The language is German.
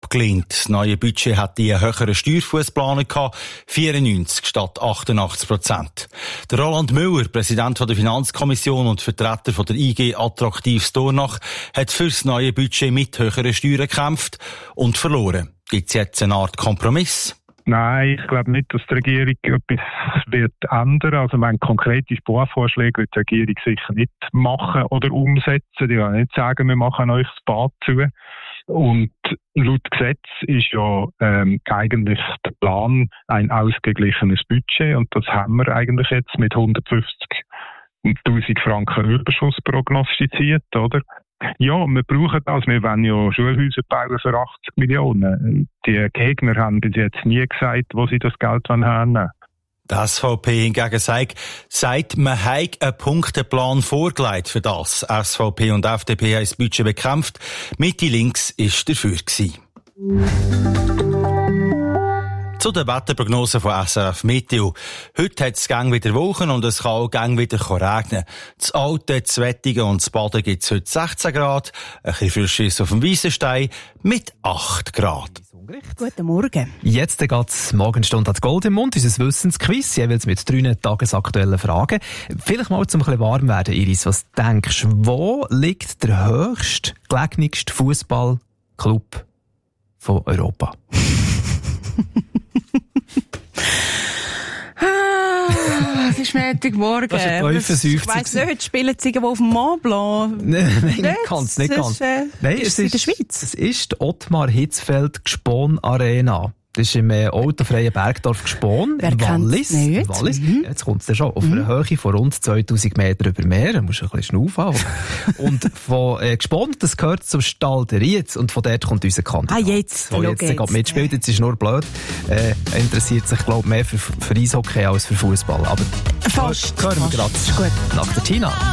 abgelehnt. Das neue Budget hatte einen höheren Steuerfuss geplant, 94 statt 88%. Der Roland Müller, Präsident der Finanzkommission und Vertreter von der IG Attraktiv Dornach, hat für das neue Budget mit höheren Steuern gekämpft und verloren. Gibt es jetzt eine Art Kompromiss? Nein, ich glaube nicht, dass die Regierung etwas wird ändern. Also, wenn konkrete Sparvorschläge wird die Regierung sicher nicht machen oder umsetzen. Die werden nicht sagen, wir machen euch das Bad zu. Und laut Gesetz ist ja eigentlich der Plan ein ausgeglichenes Budget. Und das haben wir eigentlich jetzt mit 150.000 Franken Überschuss prognostiziert, oder? Ja, wir brauchen das. Wir wollen ja Schulhäuser bauen für 80 Millionen. Die Gegner haben bis jetzt nie gesagt, wo sie das Geld haben. Die SVP hingegen sagt, man habe einen Punkteplan vorgelegt für das. SVP und FDP haben das Budget bekämpft. Mitte links war dafür gewesen. Zu den Wetterprognosen von SRF Meteo. Heute hat es gang wieder Wolken und es kann auch gang wieder regnen. Das Alte, das Wettige und das Baden gibt es heute 16 Grad. Ein bisschen Frischis auf dem Weissenstein mit 8 Grad. Guten Morgen. Jetzt geht es Morgenstunde an die Gold im Mund, unser Wissensquiz, jeweils mit 3 tagesaktuellen Fragen. Vielleicht mal zum ein bisschen warm werden, Iris. Was denkst du, wo liegt der höchst gelegenste Fußballclub von Europa? Es ist Montagmorgen. Das ist ich weiss nicht, spielen sie irgendwo auf dem Mont Blanc? Nein, nicht ganz. Nein, ist es in der Schweiz? Es ist die Ottmar Hitzfeld Gspon Arena. Das ist im autofreien Bergdorf Gspon, in Wallis. Mhm. Jetzt kommt es ja schon auf einer Höhe von rund 2000 Meter über Meer. Da musst du ein bisschen schnaufen. Und von Gspon, das gehört zum Stall der Rietz. Und von dort kommt unser Kandidat. Jetzt geht mitspielt. Jetzt ist nur blöd. Interessiert sich, glaube ich, mehr für Eishockey als für Fußball. Aber fast. Hören wir gerade nach der Tina.